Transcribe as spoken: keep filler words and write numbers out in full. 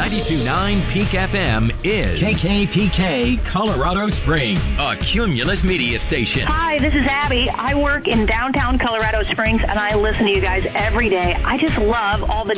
ninety-two point nine Peak F M is K K P K Colorado Springs, a Cumulus media station. Hi, this is Abby. I work in downtown Colorado Springs, and I listen to you guys every day. I just love all the